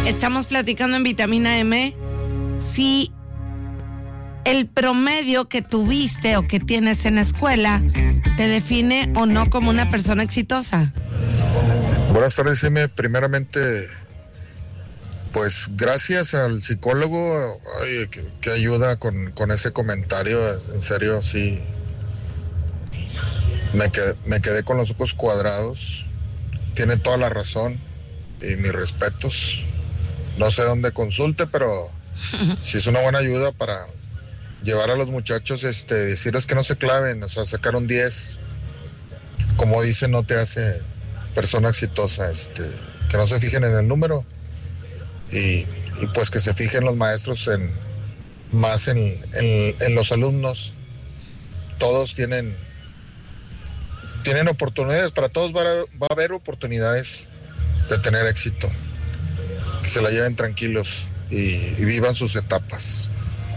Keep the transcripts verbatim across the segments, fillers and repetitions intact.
Estamos platicando en Vitamina M si el promedio que tuviste o que tienes en la escuela te define o no como una persona exitosa. Buenas tardes, Sime. Primeramente, pues gracias al psicólogo ay, que, que ayuda con, con ese comentario. En serio, sí. Me quedé, me quedé con los ojos cuadrados. Tiene toda la razón y mis respetos. No sé dónde consulte, pero sí es una buena ayuda para llevar a los muchachos, este, decirles que no se claven, o sea, sacar un diez, como dice, no te hace persona exitosa, este, que no se fijen en el número y, y pues que se fijen los maestros en más en, en, en los alumnos. Todos tienen tienen oportunidades, para todos va a, va a haber oportunidades de tener éxito. Que se la lleven tranquilos y, y vivan sus etapas.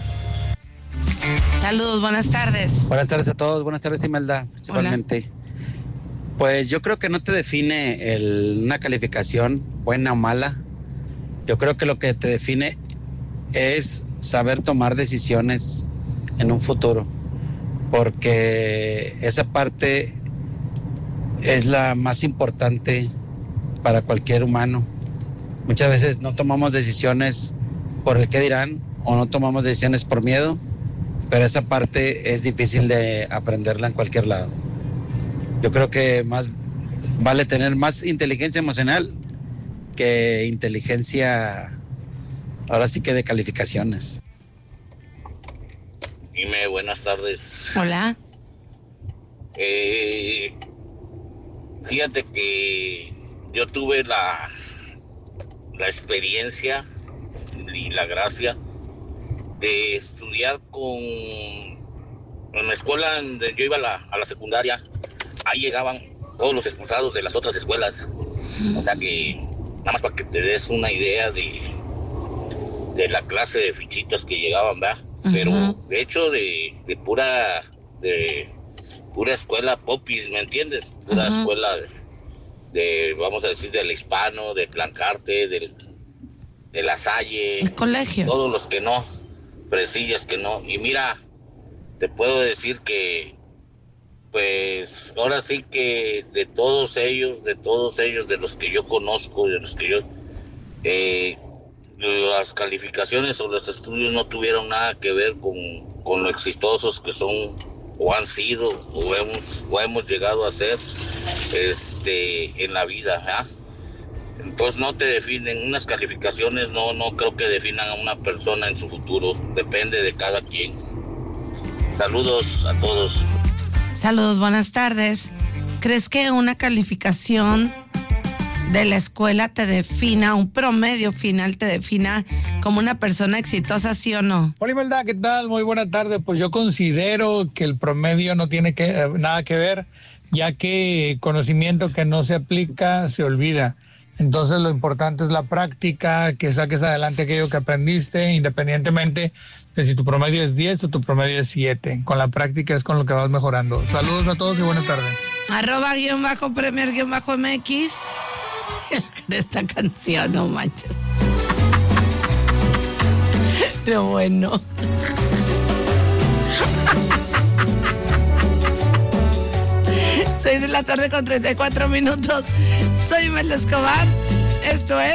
Saludos, buenas tardes. Buenas tardes a todos, buenas tardes, Imelda, principalmente. Hola. Pues yo creo que no te define el, una calificación buena o mala. Yo creo que lo que te define es saber tomar decisiones en un futuro, porque esa parte es la más importante para cualquier humano. Muchas veces no tomamos decisiones por el qué dirán o no tomamos decisiones por miedo, pero esa parte es difícil de aprenderla en cualquier lado. Yo creo que más vale tener más inteligencia emocional que inteligencia, ahora sí que de calificaciones. Dime, buenas tardes. Hola. Eh, fíjate que yo tuve la, la experiencia y la gracia de estudiar con en la escuela donde yo iba a la, a la secundaria. Ahí llegaban todos los expulsados de las otras escuelas, o sea que nada más para que te des una idea de de la clase de fichitas que llegaban, ¿verdad? Uh-huh. Pero de hecho de, de pura de pura escuela popis, ¿me entiendes? Pura uh-huh. escuela de, de vamos a decir del Hispano, del Plancarte, del de La Salle, el colegio, todos los que no, fresillas que no. Y mira, te puedo decir que pues ahora sí que de todos ellos, de todos ellos, de los que yo conozco, de los que yo, eh, las calificaciones o los estudios no tuvieron nada que ver con, con lo exitosos que son o han sido o hemos, o hemos llegado a ser este, en la vida, ¿eh? Entonces no te definen, unas calificaciones no, no creo que definan a una persona en su futuro, depende de cada quien. Saludos a todos. Saludos, buenas tardes. ¿Crees que una calificación de la escuela te defina, un promedio final te defina como una persona exitosa, sí o no? Hola, Imelda, ¿qué tal? Muy buena tarde. Pues yo considero que el promedio no tiene que, eh, nada que ver, ya que conocimiento que no se aplica se olvida. Entonces lo importante es la práctica, que saques adelante aquello que aprendiste, independientemente de si tu promedio es diez o tu promedio es siete. Con la práctica es con lo que vas mejorando. Saludos a todos y buenas tardes. Arroba guión bajo premier guión bajo M X. De esta canción, no manches. Pero bueno. seis de la tarde con treinta y cuatro minutos. Soy Imelda Escobar.